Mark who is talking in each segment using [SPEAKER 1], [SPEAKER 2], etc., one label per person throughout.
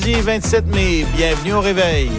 [SPEAKER 1] Mardi 27 mai, bienvenue au réveil.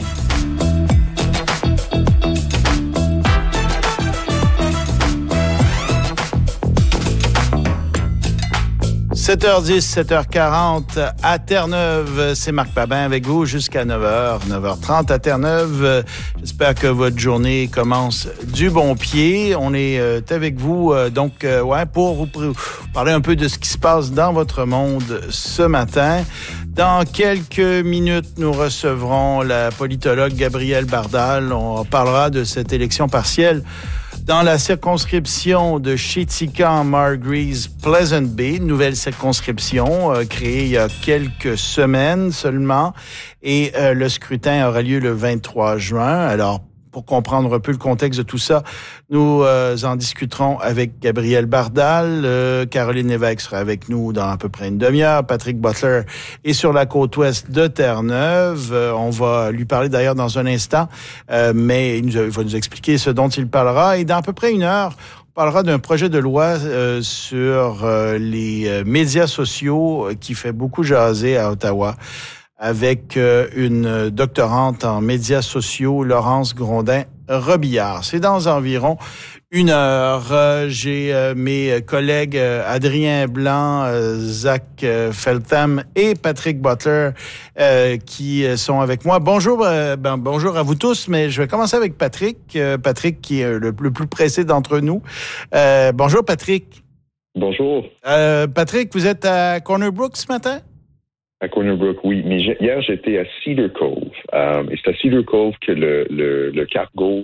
[SPEAKER 1] « 7h10, 7h40 à Terre-Neuve. C'est Marc Babin avec vous jusqu'à 9h, 9h30 à Terre-Neuve. J'espère que votre journée commence du bon pied. On est avec vous pour vous parler un peu de ce qui se passe dans votre monde ce matin. Dans quelques minutes, nous recevrons la politologue Gabrielle Bardal. On parlera de cette élection partielle dans la circonscription de Chéticamp-Margreaves-Pleasant Bay, nouvelle circonscription créée il y a quelques semaines seulement. Et le scrutin aura lieu le 23 juin. Alors, pour comprendre un peu le contexte de tout ça, nous en discuterons avec Gabrielle Bardal. Caroline Lévesque sera avec nous dans à peu près une demi-heure. Patrick Butler est sur la côte ouest de Terre-Neuve. On va lui parler d'ailleurs dans un instant, mais il va nous expliquer ce dont il parlera. Et dans à peu près une heure, on parlera d'un projet de loi sur les médias sociaux qui fait beaucoup jaser à Ottawa, avec une doctorante en médias sociaux, Laurence Grondin-Robillard. C'est dans environ une heure. J'ai mes collègues Adrien Blanc, Zach Feltham et Patrick Butler qui sont avec moi. Bonjour, bonjour à vous tous, mais je vais commencer avec Patrick. Patrick qui est le plus pressé d'entre nous. Bonjour Patrick.
[SPEAKER 2] Bonjour.
[SPEAKER 1] Patrick, vous êtes à Corner Brook ce matin?
[SPEAKER 2] À Corner Brook, oui. Mais hier, j'étais à Cedar Cove. Et c'est à Cedar Cove que le cargo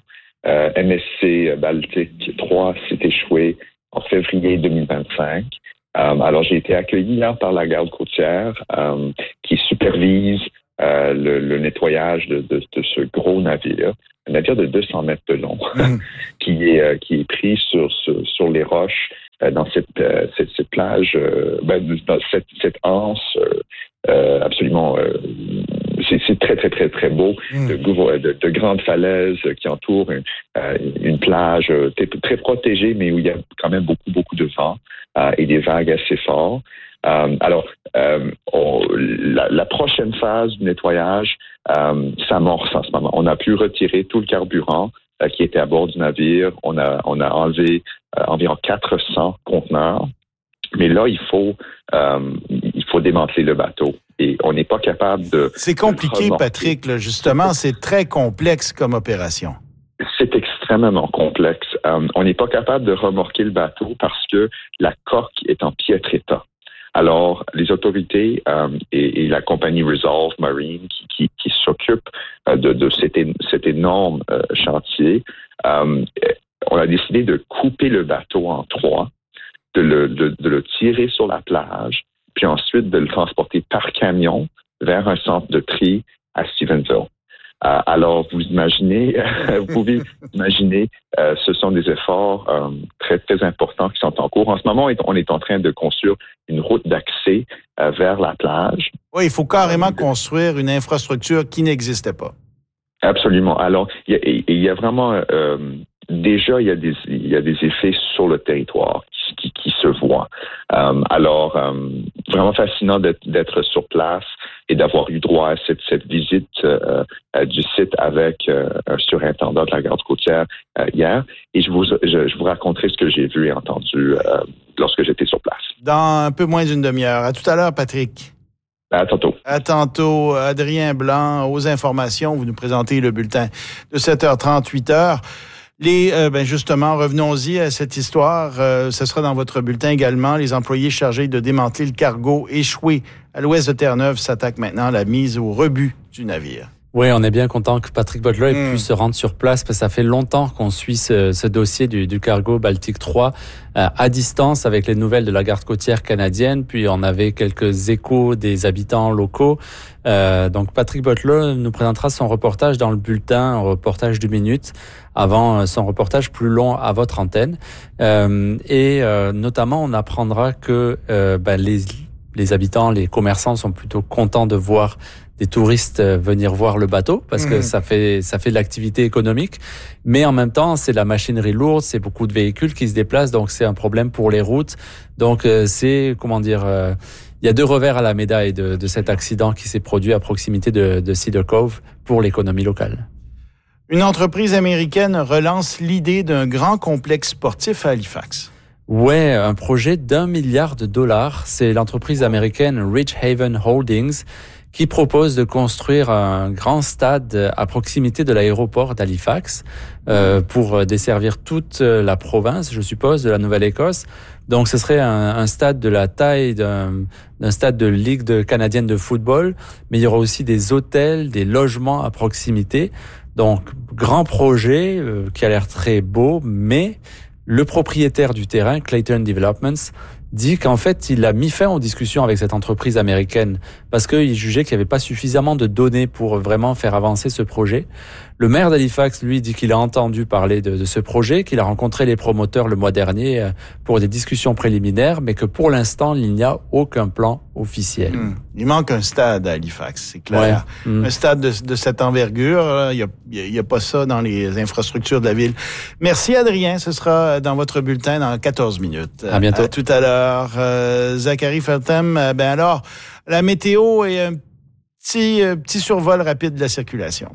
[SPEAKER 2] MSC Baltique 3 s'est échoué en février 2025. Alors, j'ai été accueilli hier par la garde côtière qui supervise le nettoyage de ce gros navire, un navire de 200 mètres de long, qui est pris sur les roches dans cette plage, dans cette anse absolument. C'est très, très, très, très beau. De grandes falaises qui entourent une plage très protégée, mais où il y a quand même beaucoup, beaucoup de vent et des vagues assez fortes. Alors, la prochaine phase du nettoyage s'amorce en ce moment. On a pu retirer tout le carburant qui était à bord du navire. On a enlevé environ 400 conteneurs. Mais là, il faut démanteler le bateau. Et on n'est pas capable de...
[SPEAKER 1] C'est compliqué, Patrick, là, justement. C'est très complexe comme opération.
[SPEAKER 2] C'est extrêmement complexe. On n'est pas capable de remorquer le bateau parce que la coque est en piètre état. Alors, les autorités et la compagnie Resolve Marine qui s'occupe de cet énorme chantier, on a décidé de couper le bateau en trois, de le tirer sur la plage, puis ensuite de le transporter par camion vers un centre de tri à Stephenville. Alors, vous pouvez imaginer, ce sont des efforts très, très importants qui sont en cours. En ce moment, on est en train de construire une route d'accès vers la plage.
[SPEAKER 1] Oui, il faut carrément construire une infrastructure qui n'existait pas.
[SPEAKER 2] Absolument. Alors, il y a vraiment... déjà, il y a des effets sur le territoire qui se voient. Alors, vraiment fascinant d'être sur place et d'avoir eu droit à cette visite du site avec un surintendant de la garde côtière hier. Et je vous raconterai ce que j'ai vu et entendu lorsque j'étais sur place.
[SPEAKER 1] Dans un peu moins d'une demi-heure. À tout à l'heure, Patrick.
[SPEAKER 2] À tantôt.
[SPEAKER 1] À tantôt. Adrien Blanc, aux informations. Vous nous présentez le bulletin de 7h30, 8h. Justement, revenons-y à cette histoire. Ce sera dans votre bulletin également. Les employés chargés de démanteler le cargo échoué à l'ouest de Terre-Neuve s'attaquent maintenant à la mise au rebut du navire.
[SPEAKER 3] Oui, on est bien content que Patrick Butler ait pu se rendre sur place parce que ça fait longtemps qu'on suit ce dossier du cargo Baltique 3 à distance avec les nouvelles de la garde côtière canadienne. Puis on avait quelques échos des habitants locaux. Donc Patrick Butler nous présentera son reportage dans le bulletin, un reportage d'1 minute, avant son reportage plus long à votre antenne. Notamment, on apprendra que les habitants, les commerçants sont plutôt contents de voir des touristes venir voir le bateau parce que ça fait de l'activité économique, mais en même temps c'est la machinerie lourde, c'est beaucoup de véhicules qui se déplacent, donc c'est un problème pour les routes. Donc il y a deux revers à la médaille de cet accident qui s'est produit à proximité de Cedar Cove pour l'économie locale.
[SPEAKER 1] Une entreprise américaine relance l'idée d'un grand complexe sportif à Halifax.
[SPEAKER 3] Ouais, un projet d'$1 milliard. C'est l'entreprise américaine Rich Haven Holdings qui propose de construire un grand stade à proximité de l'aéroport d'Halifax pour desservir toute la province, je suppose, de la Nouvelle-Écosse. Donc, ce serait un stade de la taille d'un stade de Ligue canadienne de football, mais il y aura aussi des hôtels, des logements à proximité. Donc, grand projet qui a l'air très beau, mais le propriétaire du terrain, Clayton Developments, dit qu'en fait, il a mis fin aux discussions avec cette entreprise américaine parce qu'il jugeait qu'il n'y avait pas suffisamment de données pour vraiment faire avancer ce projet. Le maire d'Halifax, lui, dit qu'il a entendu parler de ce projet, qu'il a rencontré les promoteurs le mois dernier pour des discussions préliminaires, mais que pour l'instant, il n'y a aucun plan officiel.
[SPEAKER 1] Il manque un stade à Halifax, c'est clair. Ouais. Un stade de cette envergure, il y a pas ça dans les infrastructures de la ville. Merci Adrien, ce sera dans votre bulletin dans 14 minutes.
[SPEAKER 3] À bientôt.
[SPEAKER 1] À tout à l'heure. Zachary Feltham, alors, la météo et un petit survol rapide de la circulation.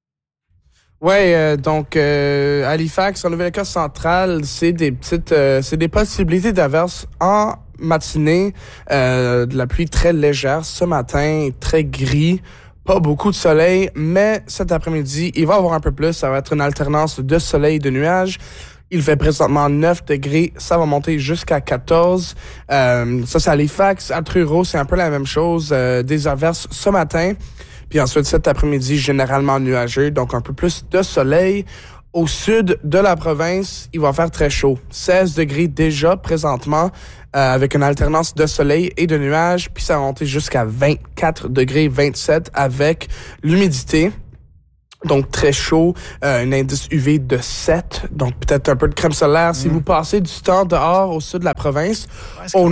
[SPEAKER 4] Ouais, donc Halifax, en Nouvelle-Écosse centrale, c'est des possibilités d'averses en matinée, de la pluie très légère ce matin, très gris, pas beaucoup de soleil, mais cet après-midi, il va y avoir un peu plus, ça va être une alternance de soleil et de nuages. Il fait présentement 9 degrés, ça va monter jusqu'à 14. Ça, c'est Halifax. À Truro, c'est un peu la même chose, des averses ce matin. Puis ensuite, cet après-midi, généralement nuageux, donc un peu plus de soleil. Au sud de la province, il va faire très chaud. 16 degrés déjà présentement, avec une alternance de soleil et de nuages. Puis ça va monter jusqu'à 24 degrés, 27 avec l'humidité. Donc très chaud, un indice UV de 7, donc peut-être un peu de crème solaire. Si vous passez du temps dehors au sud de la province, au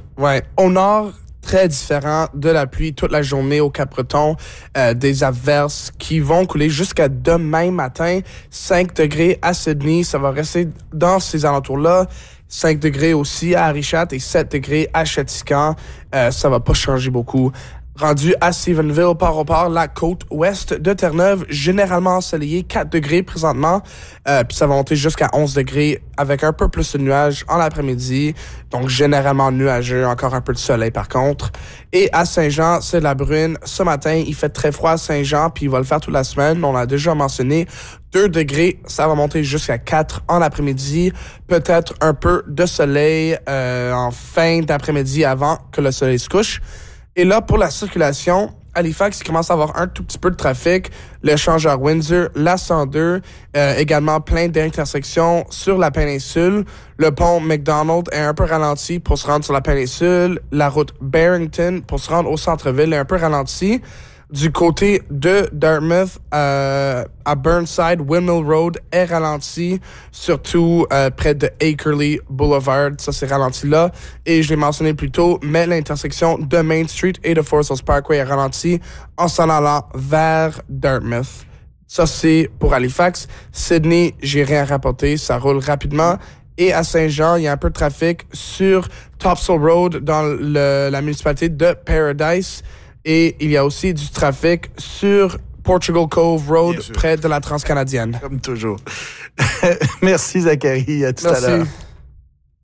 [SPEAKER 4] nord, très différent de la pluie toute la journée au Cap-Breton, des averses qui vont couler jusqu'à demain matin. 5 degrés à Sydney, ça va rester dans ces alentours-là. 5 degrés aussi à Arichat et 7 degrés à Chéticamp. Ça va pas changer beaucoup. Rendu à Stephenville, Port-au-Port, la côte ouest de Terre-Neuve, généralement ensoleillé, 4 degrés présentement, puis ça va monter jusqu'à 11 degrés avec un peu plus de nuages en l'après-midi, donc généralement nuageux, encore un peu de soleil par contre. Et à Saint-Jean, c'est de la bruine. Ce matin, il fait très froid à Saint-Jean, puis il va le faire toute la semaine, on l'a déjà mentionné. 2 degrés, ça va monter jusqu'à 4 en l'après-midi, peut-être un peu de soleil en fin d'après-midi avant que le soleil se couche. Et là, pour la circulation, Halifax, il commence à avoir un tout petit peu de trafic. L'échangeur Windsor, la 102, également plein d'intersections sur la péninsule. Le pont McDonald est un peu ralenti pour se rendre sur la péninsule. La route Barrington pour se rendre au centre-ville est un peu ralentie. Du côté de Dartmouth, à Burnside, Windmill Road est ralenti, surtout près de Akerley Boulevard. Ça, c'est ralenti là. Et je l'ai mentionné plus tôt, mais l'intersection de Main Street et de Forest Hills Parkway est ralenti en s'en allant vers Dartmouth. Ça, c'est pour Halifax. Sydney, j'ai rien à rapporter. Ça roule rapidement. Et à Saint-Jean, il y a un peu de trafic sur Topsail Road dans la municipalité de Paradise. Et il y a aussi du trafic sur Portugal Cove Road, près de la Transcanadienne.
[SPEAKER 1] Comme toujours. Merci Zachary, à tout à l'heure.